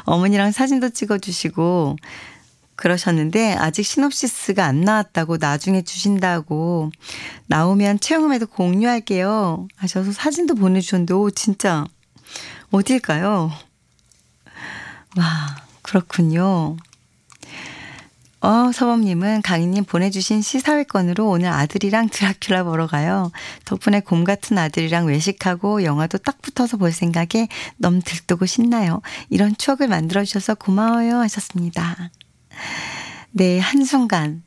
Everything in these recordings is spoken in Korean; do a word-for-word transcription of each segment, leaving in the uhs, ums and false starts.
어머니랑 사진도 찍어주시고 그러셨는데 아직 시놉시스가 안 나왔다고 나중에 주신다고 나오면 체험에도 공유할게요 하셔서 사진도 보내주셨는데 오 진짜 어딜까요? 와 그렇군요. 어, 서범님은 강희님 보내주신 시사회권으로 오늘 아들이랑 드라큘라 보러 가요. 덕분에 곰 같은 아들이랑 외식하고 영화도 딱 붙어서 볼 생각에 너무 들뜨고 신나요. 이런 추억을 만들어주셔서 고마워요 하셨습니다. 네, 한순간.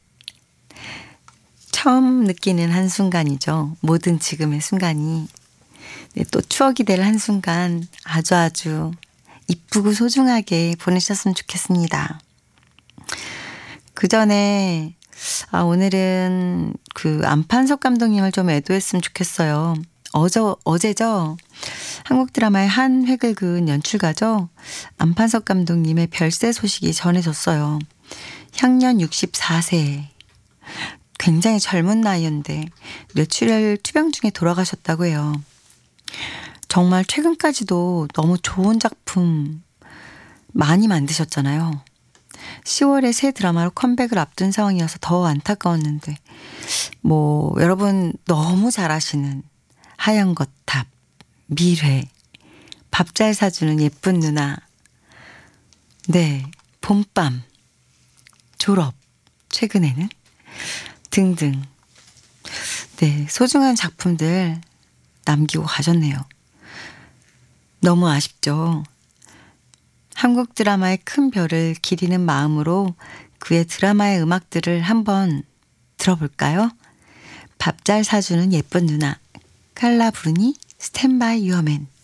처음 느끼는 한순간이죠. 모든 지금의 순간이. 네, 또 추억이 될 한순간 아주 아주 이쁘고 소중하게 보내셨으면 좋겠습니다. 그 전에 아, 오늘은 그 안판석 감독님을 좀 애도했으면 좋겠어요. 어제, 어제죠. 한국 드라마의 한 획을 그은 연출가죠. 안판석 감독님의 별세 소식이 전해졌어요. 향년 육십사 세. 굉장히 젊은 나이였는데 뇌출혈 투병 중에 돌아가셨다고 해요. 정말 최근까지도 너무 좋은 작품 많이 만드셨잖아요. 시월에 새 드라마로 컴백을 앞둔 상황이어서 더 안타까웠는데 뭐 여러분 너무 잘하시는 하얀 거탑, 미래, 밥 잘 사주는 예쁜 누나, 네 봄밤, 졸업, 최근에는 등등 네 소중한 작품들 남기고 가셨네요. 너무 아쉽죠. 한국 드라마의 큰 별을 기리는 마음으로 그의 드라마의 음악들을 한번 들어볼까요? 밥 잘 사주는 예쁜 누나, 칼라 브루니, 스탠바이 유어맨.